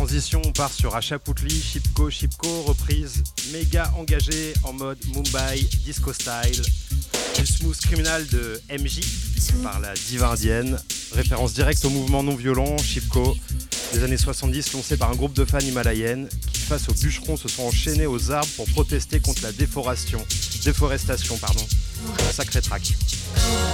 transition, on part sur Achaputli, Chipko, reprise méga engagée en mode Mumbai, disco style, du smooth criminal de MJ par la diva indienne, référence directe au mouvement non violent, Chipko, des années 70, lancé par un groupe de fans himalayennes qui, face aux bûcherons, se sont enchaînés aux arbres pour protester contre la déforestation. Un sacré track.